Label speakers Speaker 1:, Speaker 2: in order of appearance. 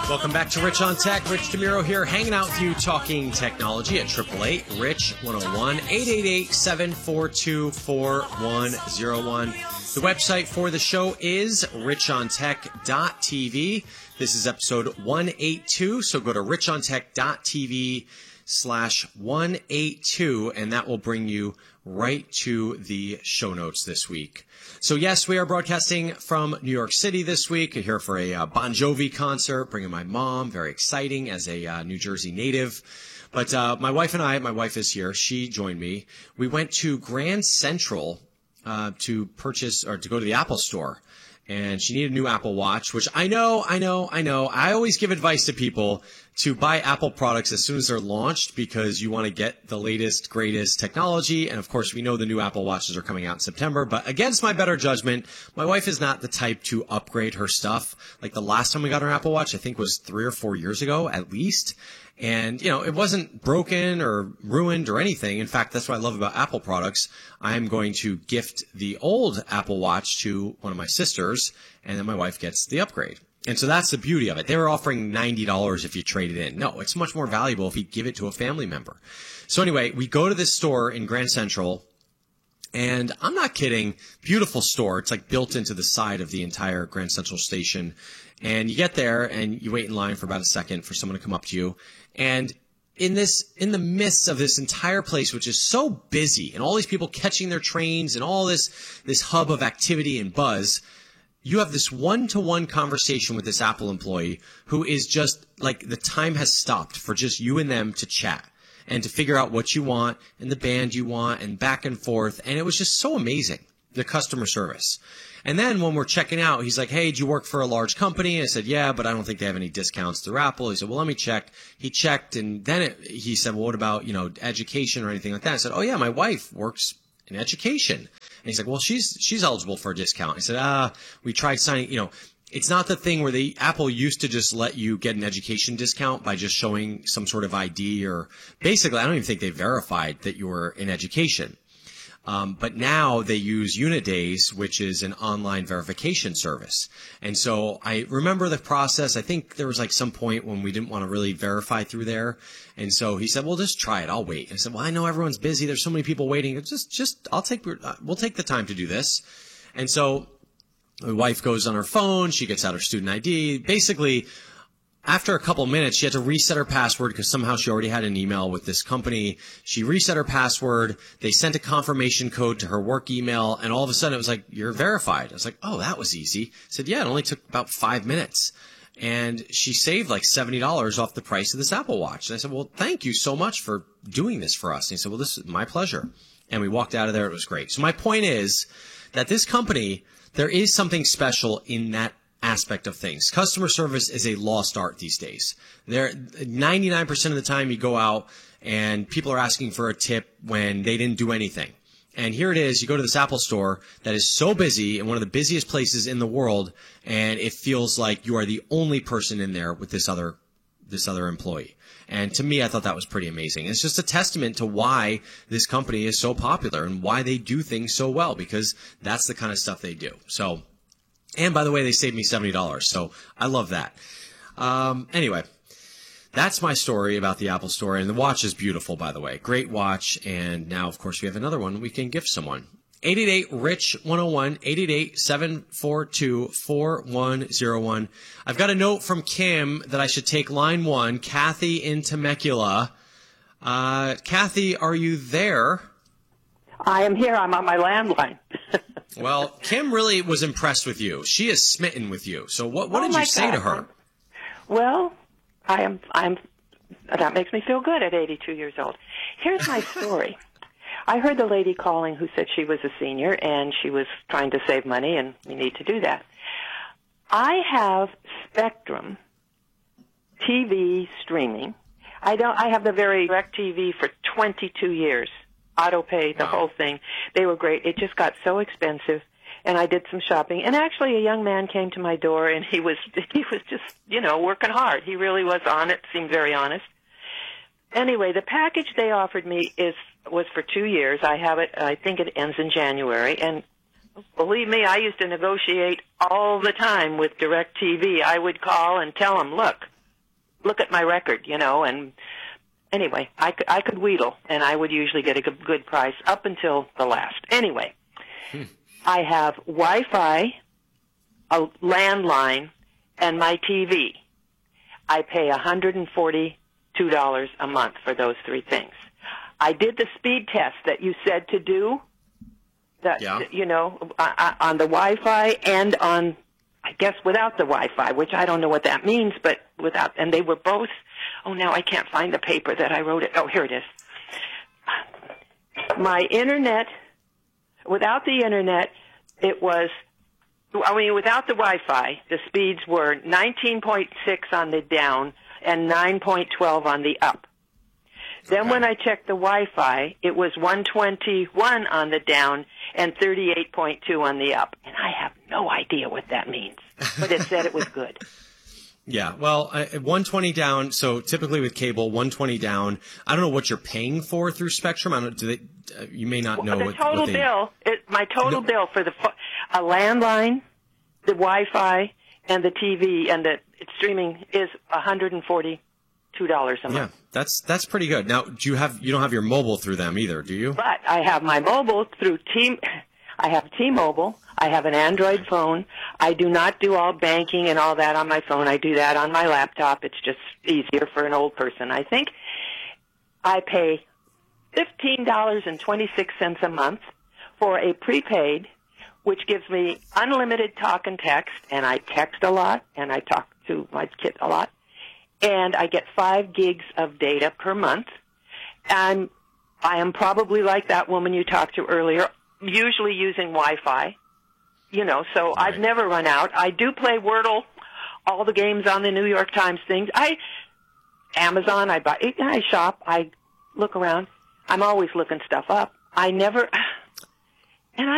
Speaker 1: Welcome back to Rich on Tech. Rich DeMuro here, hanging out with you, talking technology at 888-RICH-101, 888-742-4101. The website for the show is richontech.tv. This is episode 182, so go to richontech.tv/182, and that will bring you right to the show notes this week. So yes, we are broadcasting from New York City this week. I'm here for a Bon Jovi concert, bringing my mom. Very exciting as a New Jersey native. But my wife and I, my wife is here. She joined me. We went to Grand Central to purchase or to go to the Apple store. And she needed a new Apple Watch, which I know. I always give advice to people to buy Apple products as soon as they're launched because you want to get the latest, greatest technology. And of course, we know the new Apple Watches are coming out in September. But against my better judgment, my wife is not the type to upgrade her stuff. Like the last time we got her Apple Watch, I think was 3 or 4 years ago at least. And, you know, it wasn't broken or ruined or anything. In fact, that's what I love about Apple products. I'm going to gift the old Apple Watch to one of my sisters, and then my wife gets the upgrade. And so that's the beauty of it. They were offering $90 if you trade it in. No, it's much more valuable if you give it to a family member. So anyway, we go to this store in Grand Central, and I'm not kidding, beautiful store. It's like built into the side of the entire Grand Central station. And you get there and you wait in line for about a second for someone to come up to you. And in the midst of this entire place, which is so busy and all these people catching their trains and all this hub of activity and buzz, you have this one-to-one conversation with this Apple employee who is just like the time has stopped for just you and them to chat and to figure out what you want and the band you want and back and forth. And it was just so amazing, the customer service. And then when we're checking out, he's like, hey, do you work for a large company? I said, yeah, but I don't think they have any discounts through Apple. He said, well, let me check. He checked, and then he said, well, what about, education or anything like that? I said, oh, yeah, my wife works in education. And he's like, well, she's eligible for a discount. I said, we tried signing, it's not the thing where Apple used to just let you get an education discount by just showing some sort of ID or basically, I don't even think they verified that you were in education. But now they use Unidays, which is an online verification service. And so I remember the process. I think there was like some point when we didn't want to really verify through there. And so he said, well, just try it. I'll wait. And I said, well, I know everyone's busy. There's so many people waiting. We'll take the time to do this. And so my wife goes on her phone. She gets out her student ID. Basically, after a couple minutes, she had to reset her password because somehow she already had an email with this company. She reset her password. They sent a confirmation code to her work email. And all of a sudden, it was like, you're verified. I was like, oh, that was easy. I said, yeah, it only took about 5 minutes. And she saved like $70 off the price of this Apple Watch. And I said, well, thank you so much for doing this for us. And he said, well, this is my pleasure. And we walked out of there. It was great. So my point is that this company, there is something special in that aspect of things. Customer service is a lost art these days. 99% of the time you go out and people are asking for a tip when they didn't do anything. And here it is, you go to this Apple store that is so busy and one of the busiest places in the world, and it feels like you are the only person in there with this other employee. And to me, I thought that was pretty amazing. It's just a testament to why this company is so popular and why they do things so well, because that's the kind of stuff they do. So, and by the way, they saved me $70, so I love that. Anyway, that's my story about the Apple Store, and the watch is beautiful, by the way. Great watch, and now, of course, we have another one we can gift someone. 888-RICH-101, 888-742-4101. I've got a note from Kim that I should take line 1, Kathy in Temecula. Kathy, are you there?
Speaker 2: I am here. I'm on my landline.
Speaker 1: Well, Kim really was impressed with you. She is smitten with you. So what did you say to her?
Speaker 2: Well, I'm that makes me feel good at 82 years old. Here's my story. I heard the lady calling who said she was a senior and she was trying to save money, and we need to do that. I have Spectrum TV streaming. I have the very direct TV for 22 years. Auto pay, the whole thing. They were great. It just got so expensive, and I did some shopping. And actually, a young man came to my door, and he was just, working hard. He really was on it, seemed very honest. Anyway, the package they offered me was for 2 years. I have it. I think it ends in January. And believe me, I used to negotiate all the time with DirecTV. I would call and tell them, look, look at my record, and anyway, I could wheedle, and I would usually get a good price up until the last. Anyway, I have Wi-Fi, a landline, and my TV. I pay $142 a month for those three things. I did the speed test that you said to do, on the Wi-Fi and on, I guess, without the Wi-Fi, which I don't know what that means, but without, and they were both, now I can't find the paper that I wrote it. Oh, here it is. My internet, without the internet, without the Wi-Fi, the speeds were 19.6 on the down and 9.12 on the up. Then when I checked the Wi-Fi, it was 121 on the down and 38.2 on the up. And I have no idea what that means, but it said it was good.
Speaker 1: Yeah, well, 120 down. So typically with cable, 120 down. I don't know what you're paying for through Spectrum. I don't. You may not know
Speaker 2: the total bill. My total bill for a landline, the Wi-Fi, and the TV and the streaming is $142 a month.
Speaker 1: Yeah, that's pretty good. Now, you don't have your mobile through them either, do you?
Speaker 2: But I have my mobile through I have T-Mobile. I have an Android phone. I do not do all banking and all that on my phone. I do that on my laptop. It's just easier for an old person, I think. I pay $15.26 a month for a prepaid, which gives me unlimited talk and text, and I text a lot, and I talk to my kids a lot, and I get 5 gigs of data per month. And I am probably like that woman you talked to earlier, usually using Wi-Fi, so I've never run out. I do play Wordle, all the games on the New York Times things. Amazon, I shop, I look around. I'm always looking stuff up. I never